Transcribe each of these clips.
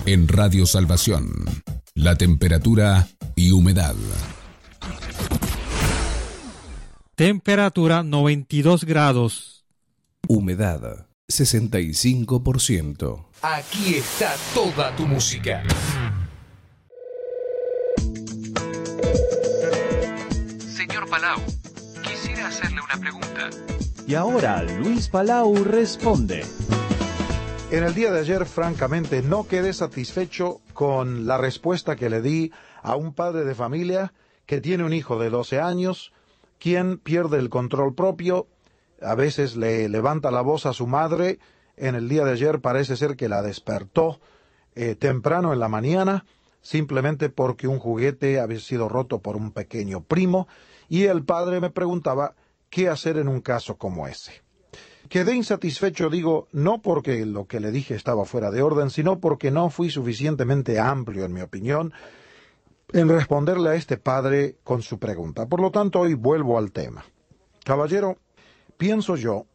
En Radio Salvación, la temperatura y humedad. Temperatura 92 grados. Humedad 65%. Aquí está toda tu música. Señor Palau, quisiera hacerle una pregunta. Y ahora Luis Palau responde. En el día de ayer, francamente, no quedé satisfecho con la respuesta que le di a un padre de familia que tiene un hijo de 12 años, quien pierde el control propio, a veces le levanta la voz a su madre. En el día de ayer parece ser que la despertó temprano en la mañana, simplemente porque un juguete había sido roto por un pequeño primo, y el padre me preguntaba qué hacer en un caso como ese. Quedé insatisfecho, digo, no porque lo que le dije estaba fuera de orden, sino porque no fui suficientemente amplio, en mi opinión, en responderle a este padre con su pregunta. Por lo tanto, hoy vuelvo al tema. Caballero, pienso yo,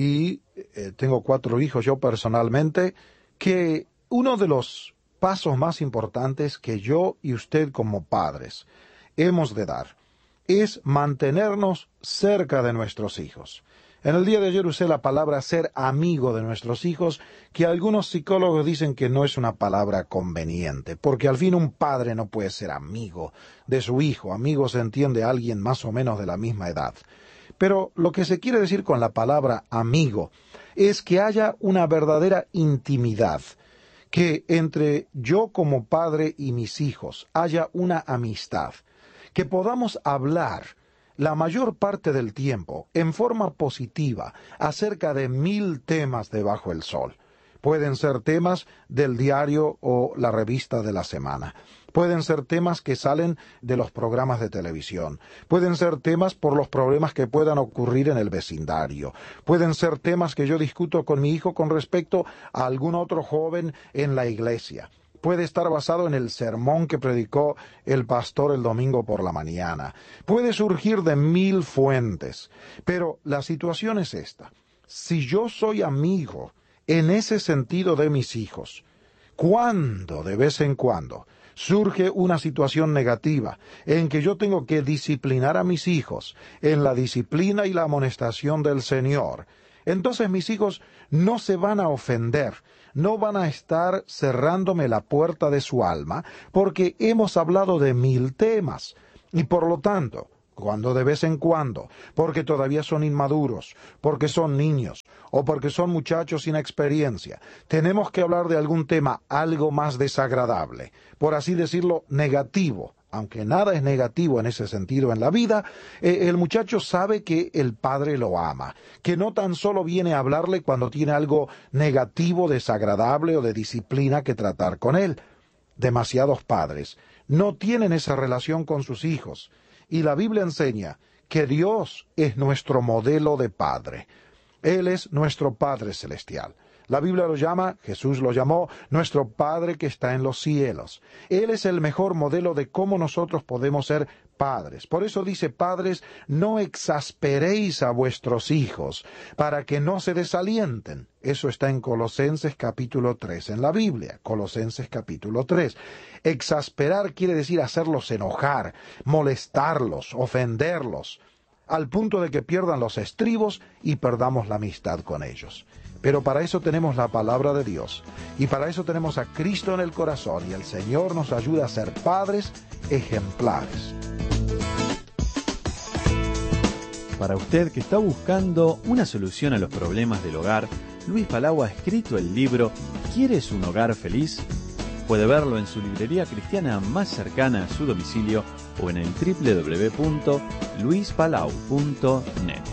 y tengo 4 hijos yo personalmente, que uno de los pasos más importantes que yo y usted como padres hemos de dar es mantenernos cerca de nuestros hijos. En el día de ayer usé la palabra ser amigo de nuestros hijos, que algunos psicólogos dicen que no es una palabra conveniente, porque al fin un padre no puede ser amigo de su hijo. Amigo se entiende a alguien más o menos de la misma edad. Pero lo que se quiere decir con la palabra amigo es que haya una verdadera intimidad, que entre yo como padre y mis hijos haya una amistad, que podamos hablar la mayor parte del tiempo en forma positiva acerca de 1000 temas debajo del sol. Pueden ser temas del diario o la revista de la semana. Pueden ser temas que salen de los programas de televisión. Pueden ser temas por los problemas que puedan ocurrir en el vecindario. Pueden ser temas que yo discuto con mi hijo con respecto a algún otro joven en la iglesia. Puede estar basado en el sermón que predicó el pastor el domingo por la mañana. Puede surgir de 1000 fuentes. Pero la situación es esta. Si yo soy amigo en ese sentido de mis hijos, cuando de vez en cuando surge una situación negativa en que yo tengo que disciplinar a mis hijos en la disciplina y la amonestación del Señor, entonces mis hijos no se van a ofender, no van a estar cerrándome la puerta de su alma, porque hemos hablado de 1000 temas. Y por lo tanto, cuando de vez en cuando, porque todavía son inmaduros, porque son niños, o porque son muchachos sin experiencia, tenemos que hablar de algún tema algo más desagradable, por así decirlo, negativo, aunque nada es negativo en ese sentido en la vida, el muchacho sabe que el padre lo ama, que no tan solo viene a hablarle cuando tiene algo negativo, desagradable o de disciplina que tratar con él. Demasiados padres no tienen esa relación con sus hijos, y la Biblia enseña que Dios es nuestro modelo de padre. Él es nuestro Padre Celestial. La Biblia lo llama, Jesús lo llamó, nuestro Padre que está en los cielos. Él es el mejor modelo de cómo nosotros podemos ser padres. Por eso dice, padres, no exasperéis a vuestros hijos, para que no se desalienten. Eso está en Colosenses capítulo 3 en la Biblia, Colosenses capítulo 3. Exasperar quiere decir hacerlos enojar, molestarlos, ofenderlos, al punto de que pierdan los estribos y perdamos la amistad con ellos. Pero para eso tenemos la palabra de Dios, y para eso tenemos a Cristo en el corazón, y el Señor nos ayuda a ser padres ejemplares. Para usted que está buscando una solución a los problemas del hogar, Luis Palau ha escrito el libro ¿Quieres un hogar feliz? Puede verlo en su librería cristiana más cercana a su domicilio o en el www.luispalau.net.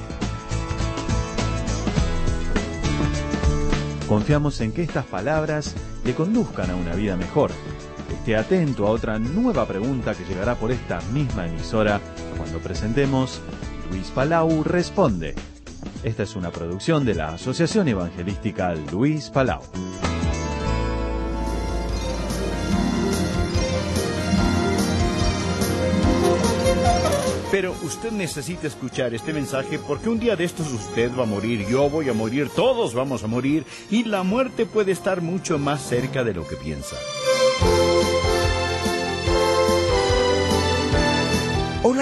Confiamos en que estas palabras le conduzcan a una vida mejor. Esté atento a otra nueva pregunta que llegará por esta misma emisora cuando presentemos Luis Palau Responde. Esta es una producción de la Asociación Evangelística Luis Palau. Pero usted necesita escuchar este mensaje porque un día de estos usted va a morir, yo voy a morir, todos vamos a morir y la muerte puede estar mucho más cerca de lo que piensa.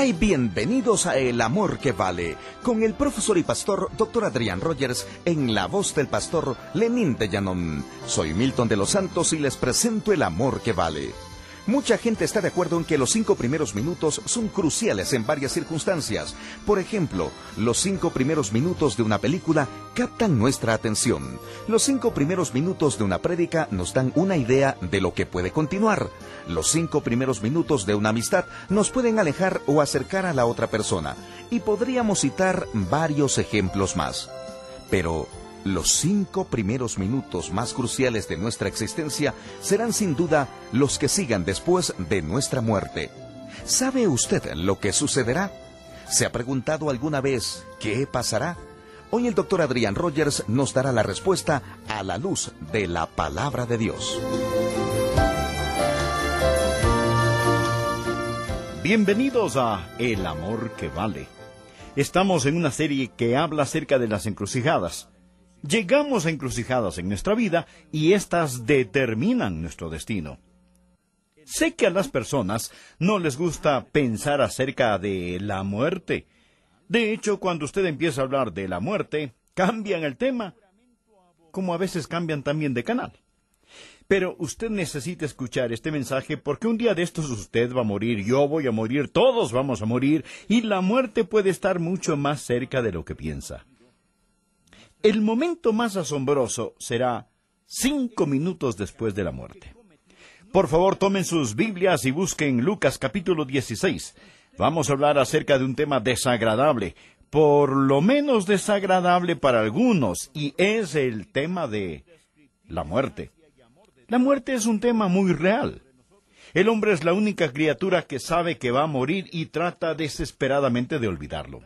Hola y bienvenidos a El Amor que Vale, con el profesor y pastor Dr. Adrián Rogers en la voz del pastor Lenín de Llanón. Soy Milton de los Santos y les presento El Amor que Vale. Mucha gente está de acuerdo en que los 5 primeros minutos son cruciales en varias circunstancias. Por ejemplo, los 5 primeros minutos de una película captan nuestra atención. Los 5 primeros minutos de una prédica nos dan una idea de lo que puede continuar. Los 5 primeros minutos de una amistad nos pueden alejar o acercar a la otra persona. Y podríamos citar varios ejemplos más. Pero los 5 primeros minutos más cruciales de nuestra existencia serán sin duda los que sigan después de nuestra muerte. ¿Sabe usted lo que sucederá? ¿Se ha preguntado alguna vez qué pasará? Hoy el Dr. Adrián Rogers nos dará la respuesta a la luz de la Palabra de Dios. Bienvenidos a El Amor que Vale. Estamos en una serie que habla acerca de las encrucijadas. Llegamos a encrucijadas en nuestra vida y éstas determinan nuestro destino. Sé que a las personas no les gusta pensar acerca de la muerte. De hecho, cuando usted empieza a hablar de la muerte, cambian el tema, como a veces cambian también de canal. Pero usted necesita escuchar este mensaje porque un día de estos usted va a morir, yo voy a morir, todos vamos a morir, y la muerte puede estar mucho más cerca de lo que piensa. El momento más asombroso será 5 minutos después de la muerte. Por favor, tomen sus Biblias y busquen Lucas capítulo 16. Vamos a hablar acerca de un tema desagradable, por lo menos desagradable para algunos, y es el tema de la muerte. La muerte es un tema muy real. El hombre es la única criatura que sabe que va a morir y trata desesperadamente de olvidarlo.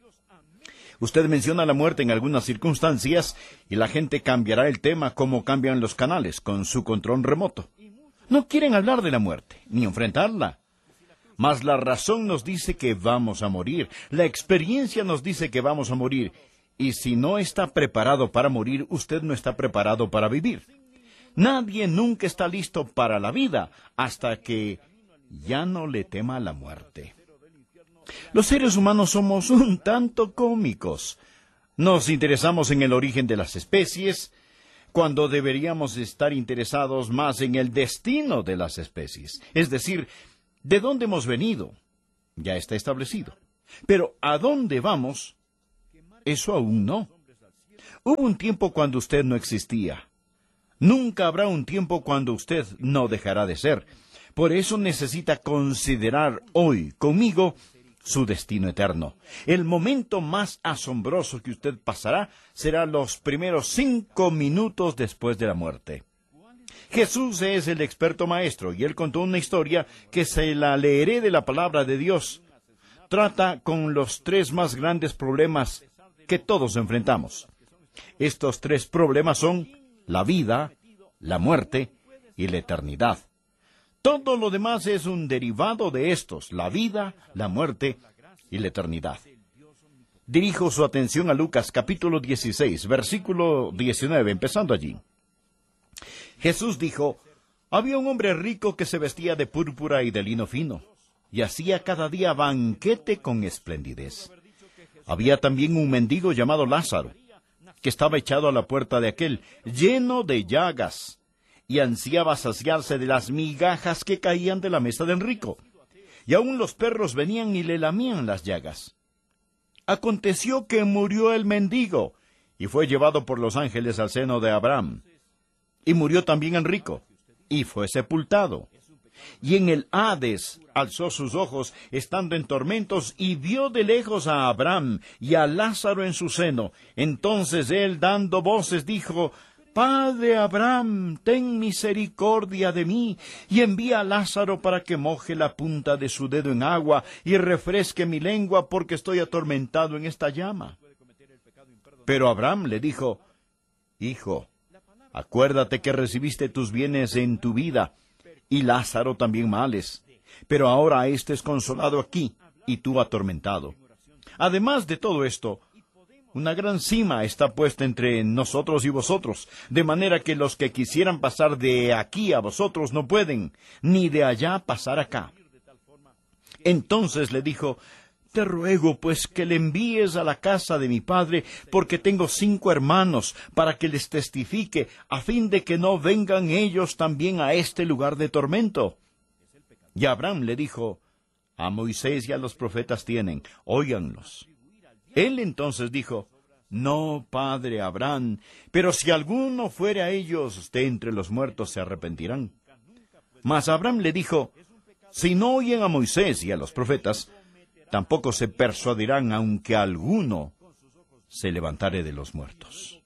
Usted menciona la muerte en algunas circunstancias y la gente cambiará el tema como cambian los canales con su control remoto. No quieren hablar de la muerte, ni enfrentarla. Mas la razón nos dice que vamos a morir, la experiencia nos dice que vamos a morir, y si no está preparado para morir, usted no está preparado para vivir. Nadie nunca está listo para la vida hasta que ya no le tema la muerte. Los seres humanos somos un tanto cómicos. Nos interesamos en el origen de las especies, cuando deberíamos estar interesados más en el destino de las especies. Es decir, ¿de dónde hemos venido? Ya está establecido. Pero ¿a dónde vamos? Eso aún no. Hubo un tiempo cuando usted no existía. Nunca habrá un tiempo cuando usted no dejará de ser. Por eso necesita considerar hoy conmigo su destino eterno. El momento más asombroso que usted pasará será los primeros 5 minutos después de la muerte. Jesús es el experto maestro y él contó una historia que se la leeré de la palabra de Dios. Trata con los 3 más grandes problemas que todos enfrentamos. Estos 3 problemas son la vida, la muerte y la eternidad. Todo lo demás es un derivado de estos, la vida, la muerte y la eternidad. Dirijo su atención a Lucas capítulo 16, versículo 19, empezando allí. Jesús dijo, había un hombre rico que se vestía de púrpura y de lino fino, y hacía cada día banquete con esplendidez. Había también un mendigo llamado Lázaro, que estaba echado a la puerta de aquel, lleno de llagas, y ansiaba saciarse de las migajas que caían de la mesa del rico. Y aun los perros venían y le lamían las llagas. Aconteció que murió el mendigo, y fue llevado por los ángeles al seno de Abraham. Y murió también el rico, y fue sepultado. Y en el Hades alzó sus ojos, estando en tormentos, y vio de lejos a Abraham y a Lázaro en su seno. Entonces él, dando voces, dijo, Padre Abraham, ten misericordia de mí, y envía a Lázaro para que moje la punta de su dedo en agua, y refresque mi lengua, porque estoy atormentado en esta llama. Pero Abraham le dijo, Hijo, acuérdate que recibiste tus bienes en tu vida, y Lázaro también males. Pero ahora éste es consolado aquí, y tú atormentado. Además de todo esto, una gran cima está puesta entre nosotros y vosotros, de manera que los que quisieran pasar de aquí a vosotros no pueden, ni de allá pasar acá. Entonces le dijo: te ruego, pues, que le envíes a la casa de mi padre, porque tengo 5 hermanos, para que les testifique, a fin de que no vengan ellos también a este lugar de tormento. Y Abraham le dijo: a Moisés y a los profetas tienen, óiganlos. Él entonces dijo: no, padre Abraham, pero si alguno fuere a ellos de entre los muertos, se arrepentirán. Mas Abraham le dijo: si no oyen a Moisés y a los profetas, tampoco se persuadirán, aunque alguno se levantare de los muertos.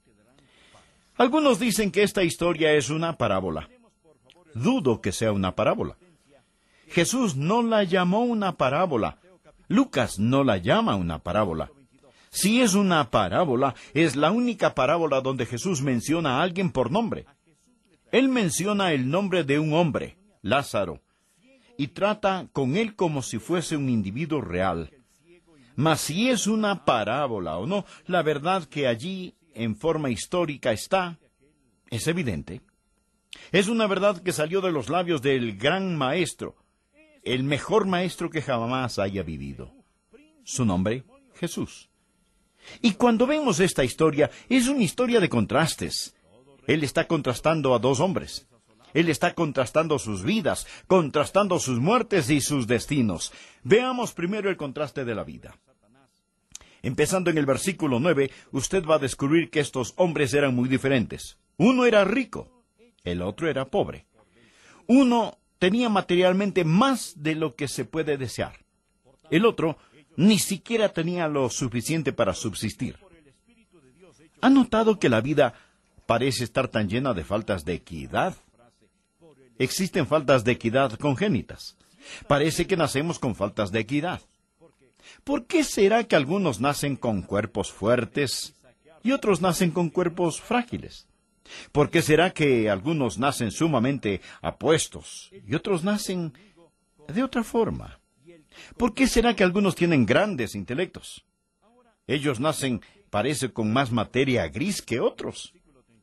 Algunos dicen que esta historia es una parábola. Dudo que sea una parábola. Jesús no la llamó una parábola. Lucas no la llama una parábola. Si es una parábola, es la única parábola donde Jesús menciona a alguien por nombre. Él menciona el nombre de un hombre, Lázaro, y trata con él como si fuese un individuo real. Mas si es una parábola o no, la verdad que allí, en forma histórica, es evidente. Es una verdad que salió de los labios del gran maestro, el mejor maestro que jamás haya vivido. Su nombre, Jesús. Y cuando vemos esta historia, es una historia de contrastes. Él está contrastando a 2 hombres. Él está contrastando sus vidas, contrastando sus muertes y sus destinos. Veamos primero el contraste de la vida. Empezando en el versículo 9, usted va a descubrir que estos hombres eran muy diferentes. Uno era rico, el otro era pobre. Uno tenía materialmente más de lo que se puede desear. El otro ni siquiera tenía lo suficiente para subsistir. ¿Ha notado que la vida parece estar tan llena de faltas de equidad? Existen faltas de equidad congénitas. Parece que nacemos con faltas de equidad. ¿Por qué será que algunos nacen con cuerpos fuertes y otros nacen con cuerpos frágiles? ¿Por qué será que algunos nacen sumamente apuestos y otros nacen de otra forma? ¿Por qué será que algunos tienen grandes intelectos? Ellos nacen, parece, con más materia gris que otros.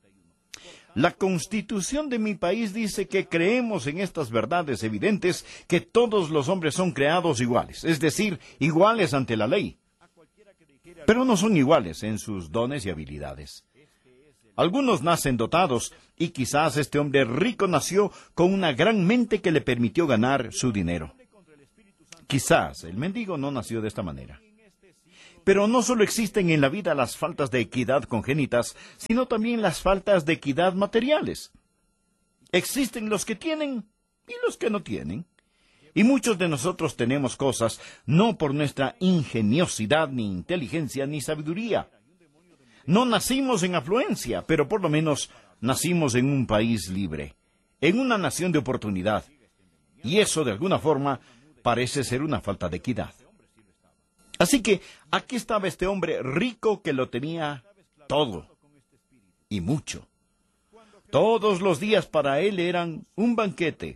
La Constitución de mi país dice que creemos en estas verdades evidentes, que todos los hombres son creados iguales, es decir, iguales ante la ley. Pero no son iguales en sus dones y habilidades. Algunos nacen dotados, y quizás este hombre rico nació con una gran mente que le permitió ganar su dinero. Quizás el mendigo no nació de esta manera. Pero no solo existen en la vida las faltas de equidad congénitas, sino también las faltas de equidad materiales. Existen los que tienen y los que no tienen. Y muchos de nosotros tenemos cosas no por nuestra ingeniosidad, ni inteligencia, ni sabiduría. No nacimos en afluencia, pero por lo menos nacimos en un país libre, en una nación de oportunidad. Y eso, de alguna forma, parece ser una falta de equidad. Así que aquí estaba este hombre rico que lo tenía todo, y mucho. Todos los días para él eran un banquete.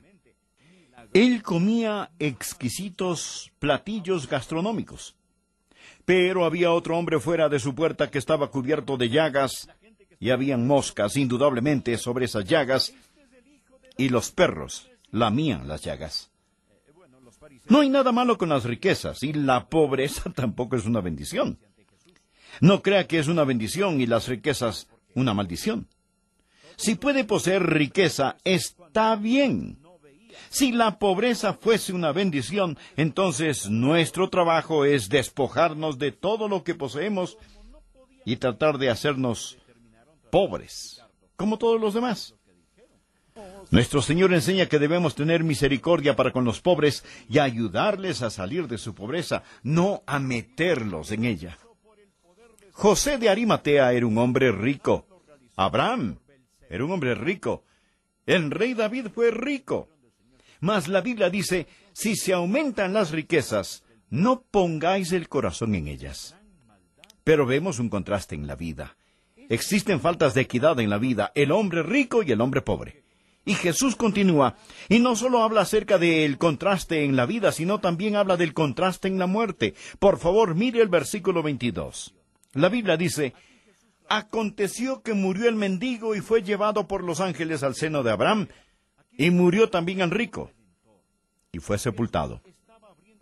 Él comía exquisitos platillos gastronómicos. Pero había otro hombre fuera de su puerta que estaba cubierto de llagas, y habían moscas, indudablemente, sobre esas llagas, y los perros lamían las llagas. No hay nada malo con las riquezas, y la pobreza tampoco es una bendición. No crea que es una bendición y las riquezas una maldición. Si puede poseer riqueza, está bien. Si la pobreza fuese una bendición, entonces nuestro trabajo es despojarnos de todo lo que poseemos y tratar de hacernos pobres, como todos los demás. Nuestro Señor enseña que debemos tener misericordia para con los pobres y ayudarles a salir de su pobreza, no a meterlos en ella. José de Arimatea era un hombre rico. Abraham era un hombre rico. El rey David fue rico. Mas la Biblia dice, si se aumentan las riquezas, no pongáis el corazón en ellas. Pero vemos un contraste en la vida. Existen faltas de equidad en la vida, el hombre rico y el hombre pobre. Y Jesús continúa, y no solo habla acerca del contraste en la vida, sino también habla del contraste en la muerte. Por favor, mire el versículo 22. La Biblia dice, aconteció que murió el mendigo y fue llevado por los ángeles al seno de Abraham, y murió también el rico, y fue sepultado.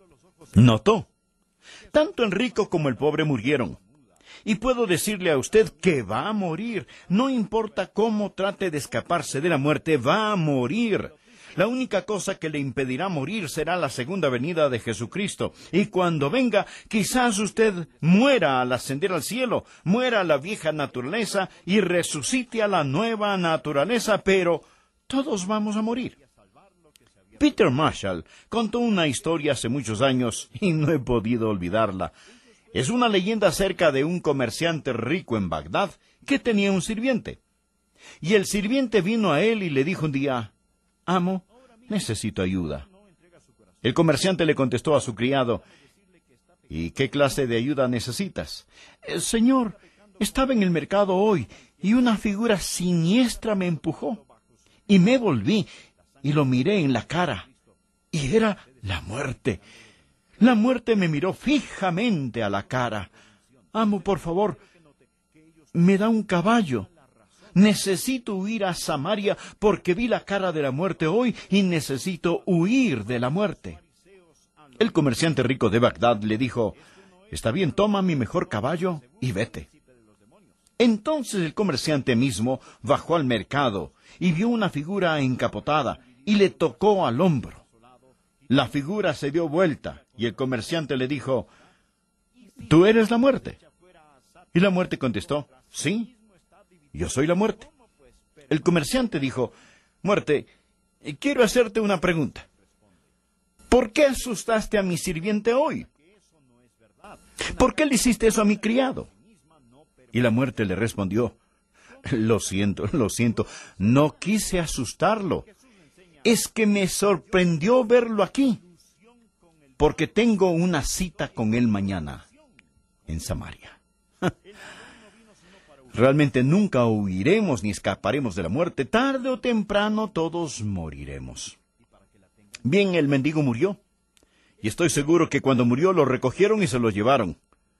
Notó. Tanto el rico como el pobre murieron. Y puedo decirle a usted que va a morir. No importa cómo trate de escaparse de la muerte, va a morir. La única cosa que le impedirá morir será la segunda venida de Jesucristo. Y cuando venga, quizás usted muera al ascender al cielo, muera a la vieja naturaleza y resucite a la nueva naturaleza, pero todos vamos a morir. Peter Marshall contó una historia hace muchos años y no he podido olvidarla. Es una leyenda acerca de un comerciante rico en Bagdad que tenía un sirviente. Y el sirviente vino a él y le dijo un día: «Amo, necesito ayuda». El comerciante le contestó a su criado: «¿Y qué clase de ayuda necesitas?» «Señor, estaba en el mercado hoy y una figura siniestra me empujó. Y me volví y lo miré en la cara. Y era la muerte. La muerte me miró fijamente a la cara. Amo, por favor, me da un caballo. Necesito huir a Samaria porque vi la cara de la muerte hoy y necesito huir de la muerte». El comerciante rico de Bagdad le dijo: «Está bien, toma mi mejor caballo y vete». Entonces el comerciante mismo bajó al mercado y vio una figura encapotada y le tocó al hombro. La figura se dio vuelta y el comerciante le dijo: «¿Tú eres la muerte?» Y la muerte contestó: «Sí, yo soy la muerte». El comerciante dijo: «Muerte, quiero hacerte una pregunta. ¿Por qué asustaste a mi sirviente hoy? ¿Por qué le hiciste eso a mi criado?» Y la muerte le respondió: lo siento, no quise asustarlo. Es que me sorprendió verlo aquí, porque tengo una cita con él mañana en Samaria». Realmente nunca huiremos ni escaparemos de la muerte. Tarde o temprano todos moriremos. Bien, el mendigo murió. Y estoy seguro que cuando murió lo recogieron y se lo llevaron.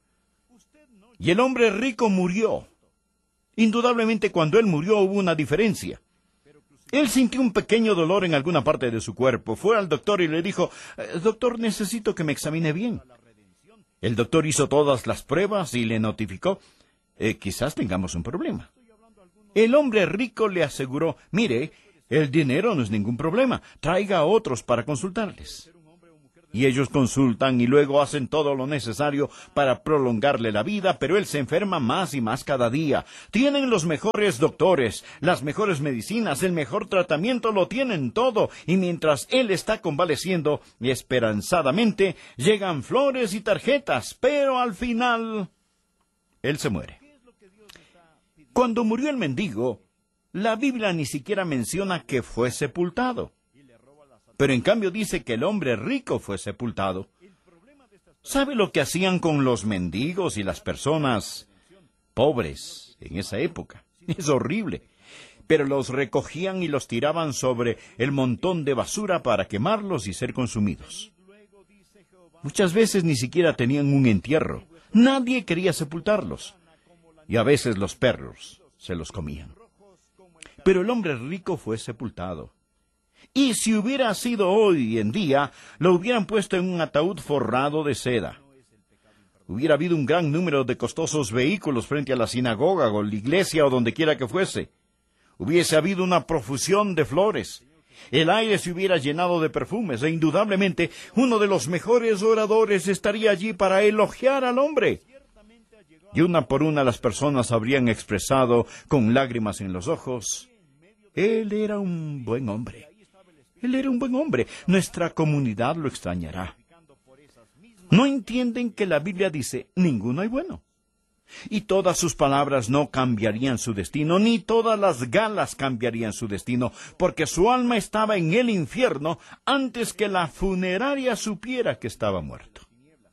Y el hombre rico murió. Indudablemente cuando él murió hubo una diferencia. Él sintió un pequeño dolor en alguna parte de su cuerpo. Fue al doctor y le dijo: «Doctor, necesito que me examine bien». El doctor hizo todas las pruebas y le notificó: «Quizás tengamos un problema». El hombre rico le aseguró: «Mire, el dinero no es ningún problema. Traiga a otros para consultarles». Y ellos consultan y luego hacen todo lo necesario para prolongarle la vida, pero él se enferma más y más cada día. Tienen los mejores doctores, las mejores medicinas, el mejor tratamiento, lo tienen todo. Y mientras él está convaleciendo, esperanzadamente, llegan flores y tarjetas, pero al final, él se muere. Cuando murió el mendigo, la Biblia ni siquiera menciona que fue sepultado. Pero en cambio dice que el hombre rico fue sepultado. ¿Sabe lo que hacían con los mendigos y las personas pobres en esa época? Es horrible. Pero los recogían y los tiraban sobre el montón de basura para quemarlos y ser consumidos. Muchas veces ni siquiera tenían un entierro. Nadie quería sepultarlos. Y a veces los perros se los comían. Pero el hombre rico fue sepultado. Y si hubiera sido hoy en día, lo hubieran puesto en un ataúd forrado de seda. Hubiera habido un gran número de costosos vehículos frente a la sinagoga o la iglesia o donde quiera que fuese. Hubiese habido una profusión de flores. El aire se hubiera llenado de perfumes e indudablemente uno de los mejores oradores estaría allí para elogiar al hombre. Y una por una las personas habrían expresado con lágrimas en los ojos: «Él era un buen hombre. Él era un buen hombre. Nuestra comunidad lo extrañará». No entienden que la Biblia dice: ninguno hay bueno. Y todas sus palabras no cambiarían su destino, ni todas las galas cambiarían su destino, porque su alma estaba en el infierno antes que la funeraria supiera que estaba muerto.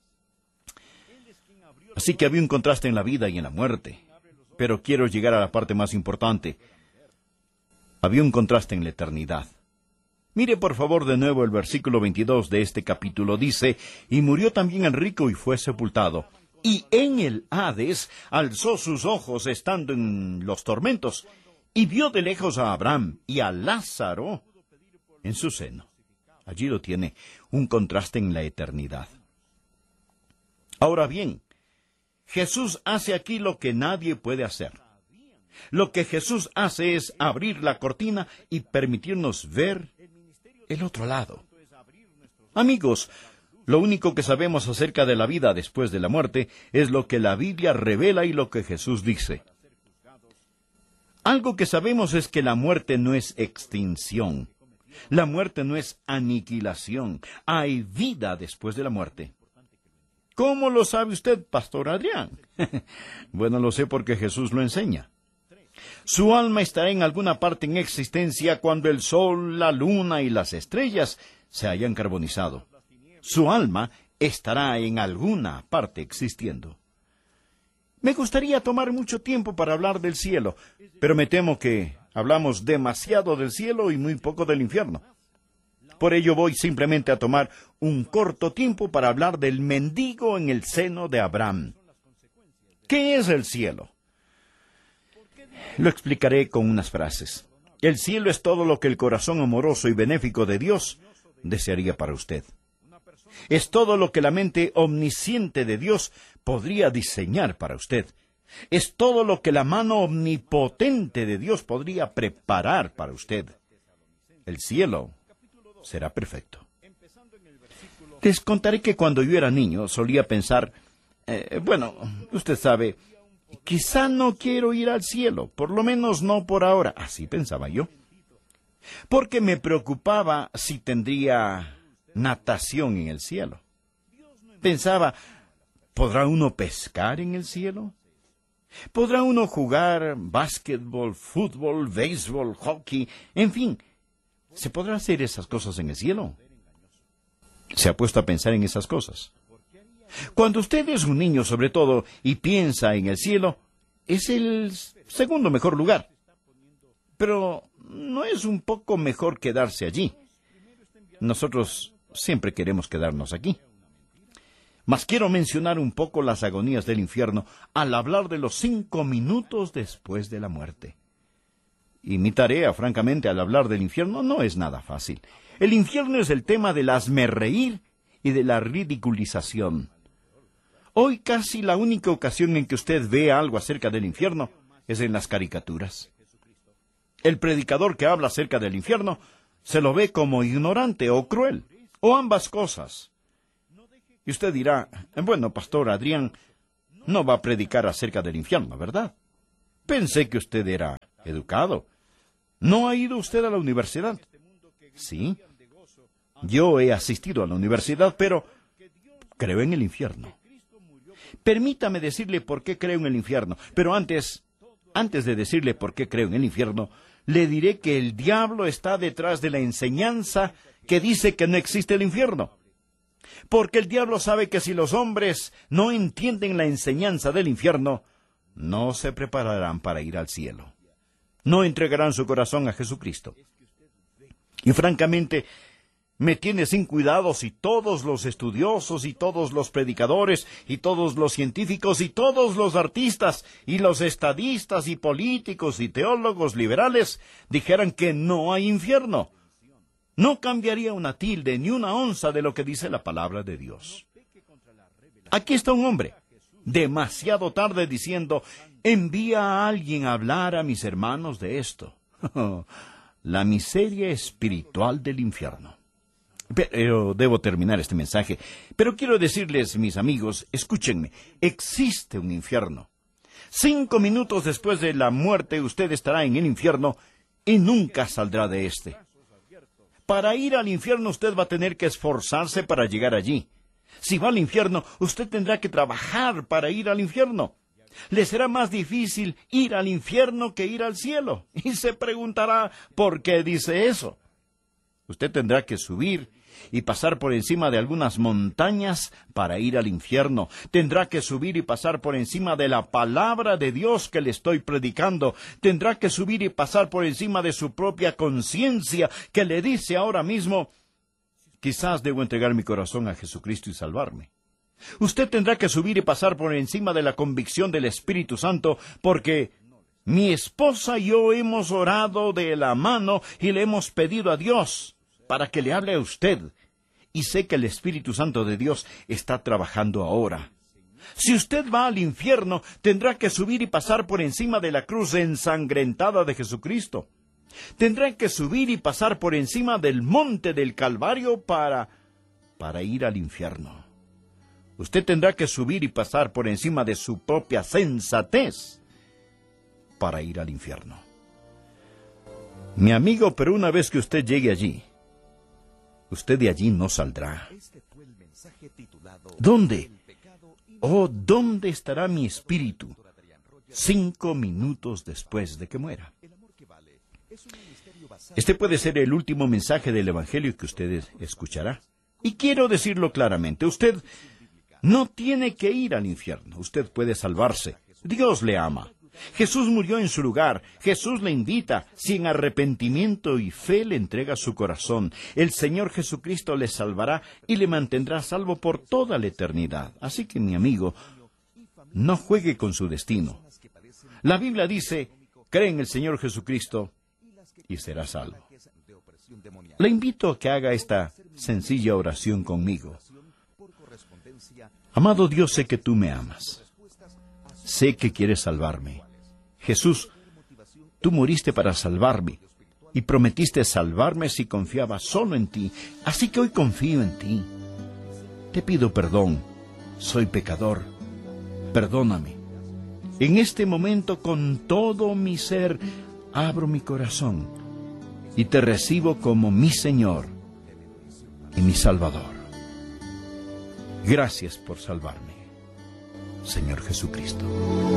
Así que había un contraste en la vida y en la muerte. Pero quiero llegar a la parte más importante. Había un contraste en la eternidad. Mire por favor de nuevo el versículo 22 de este capítulo. Dice: «Y murió también el rico y fue sepultado. Y en el Hades alzó sus ojos estando en los tormentos, y vio de lejos a Abraham y a Lázaro en su seno». Allí lo tiene, un contraste en la eternidad. Ahora bien, Jesús hace aquí lo que nadie puede hacer. Lo que Jesús hace es abrir la cortina y permitirnos ver el otro lado. Amigos, lo único que sabemos acerca de la vida después de la muerte es lo que la Biblia revela y lo que Jesús dice. Algo que sabemos es que la muerte no es extinción. La muerte no es aniquilación. Hay vida después de la muerte. ¿Cómo lo sabe usted, Pastor Adrián? Bueno, lo sé porque Jesús lo enseña. Su alma estará en alguna parte en existencia cuando el sol, la luna y las estrellas se hayan carbonizado. Su alma estará en alguna parte existiendo. Me gustaría tomar mucho tiempo para hablar del cielo, pero me temo que hablamos demasiado del cielo y muy poco del infierno. Por ello voy simplemente a tomar un corto tiempo para hablar del mendigo en el seno de Abraham. ¿Qué es el cielo? Lo explicaré con unas frases. El cielo es todo lo que el corazón amoroso y benéfico de Dios desearía para usted. Es todo lo que la mente omnisciente de Dios podría diseñar para usted. Es todo lo que la mano omnipotente de Dios podría preparar para usted. El cielo será perfecto. Les contaré que cuando yo era niño solía pensar, usted sabe, quizá no quiero ir al cielo, por lo menos no por ahora. Así pensaba yo. Porque me preocupaba si tendría natación en el cielo. Pensaba, ¿podrá uno pescar en el cielo? ¿Podrá uno jugar básquetbol, fútbol, béisbol, hockey? En fin, ¿se podrá hacer esas cosas en el cielo? ¿Se ha puesto a pensar en esas cosas? Cuando usted es un niño, sobre todo, y piensa en el cielo, es el segundo mejor lugar. Pero ¿no es un poco mejor quedarse allí? Nosotros siempre queremos quedarnos aquí. Mas quiero mencionar un poco las agonías del infierno al hablar de los 5 minutos después de la muerte. Y mi tarea, francamente, al hablar del infierno no es nada fácil. El infierno es el tema del hazmerreír y de la ridiculización. Hoy casi la única ocasión en que usted ve algo acerca del infierno es en las caricaturas. El predicador que habla acerca del infierno se lo ve como ignorante o cruel, o ambas cosas. Y usted dirá, bueno, Pastor Adrián no va a predicar acerca del infierno, ¿verdad? Pensé que usted era educado. ¿No ha ido usted a la universidad? Sí. Yo he asistido a la universidad, pero creo en el infierno. Permítame decirle por qué creo en el infierno, pero antes de decirle por qué creo en el infierno, le diré que el diablo está detrás de la enseñanza que dice que no existe el infierno. Porque el diablo sabe que si los hombres no entienden la enseñanza del infierno, no se prepararán para ir al cielo. No entregarán su corazón a Jesucristo. Y francamente, me tiene sin cuidado si todos los estudiosos y todos los predicadores y todos los científicos y todos los artistas y los estadistas y políticos y teólogos liberales dijeran que no hay infierno. No cambiaría una tilde ni una onza de lo que dice la palabra de Dios. Aquí está un hombre, demasiado tarde diciendo, envía a alguien a hablar a mis hermanos de esto. La miseria espiritual del infierno. Pero debo terminar este mensaje. Pero quiero decirles, mis amigos, escúchenme, existe un infierno. 5 minutos después de la muerte usted estará en el infierno y nunca saldrá de este. Para ir al infierno usted va a tener que esforzarse para llegar allí. Si va al infierno, usted tendrá que trabajar para ir al infierno. Le será más difícil ir al infierno que ir al cielo. Y se preguntará, ¿por qué dice eso? Usted tendrá que subir y pasar por encima de algunas montañas para ir al infierno. Tendrá que subir y pasar por encima de la palabra de Dios que le estoy predicando. Tendrá que subir y pasar por encima de su propia conciencia que le dice ahora mismo, quizás debo entregar mi corazón a Jesucristo y salvarme. Usted tendrá que subir y pasar por encima de la convicción del Espíritu Santo porque mi esposa y yo hemos orado de la mano y le hemos pedido a Dios para que le hable a usted. Y sé que el Espíritu Santo de Dios está trabajando ahora. Si usted va al infierno, tendrá que subir y pasar por encima de la cruz ensangrentada de Jesucristo. Tendrá que subir y pasar por encima del monte del Calvario para ir al infierno. Usted tendrá que subir y pasar por encima de su propia sensatez para ir al infierno. Mi amigo, pero una vez que usted llegue allí, usted de allí no saldrá. ¿Dónde? Oh, ¿dónde estará mi espíritu 5 minutos después de que muera? Este puede ser el último mensaje del Evangelio que usted escuchará. Y quiero decirlo claramente, usted no tiene que ir al infierno, usted puede salvarse. Dios le ama. Jesús murió en su lugar. Jesús le invita. Si en arrepentimiento y fe le entrega su corazón, el Señor Jesucristo le salvará y le mantendrá salvo por toda la eternidad. Así que, mi amigo, no juegue con su destino. La Biblia dice, cree en el Señor Jesucristo y será salvo. Le invito a que haga esta sencilla oración conmigo. Amado Dios, sé que tú me amas. Sé que quieres salvarme. Jesús, tú moriste para salvarme y prometiste salvarme si confiaba solo en ti. Así que hoy confío en ti. Te pido perdón. Soy pecador. Perdóname. En este momento, con todo mi ser, abro mi corazón y te recibo como mi Señor y mi Salvador. Gracias por salvarme, Señor Jesucristo.